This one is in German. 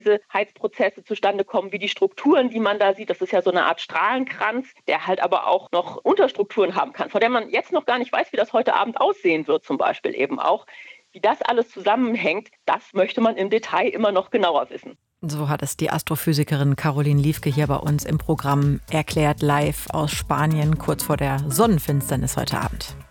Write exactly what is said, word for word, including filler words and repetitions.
diese Heizprozesse zustande kommen, wie die Strukturen, die man da sieht. Das ist ja so eine Art Strahlenkranz, der halt aber auch noch Unterstrukturen haben kann, von der man jetzt noch gar nicht weiß, wie das heute Abend aussehen wird, zum Beispiel eben auch. Wie das alles zusammenhängt, das möchte man im Detail immer noch genauer wissen. So hat es die Astrophysikerin Caroline Liefke hier bei uns im Programm erklärt, live aus Spanien, kurz vor der Sonnenfinsternis heute Abend.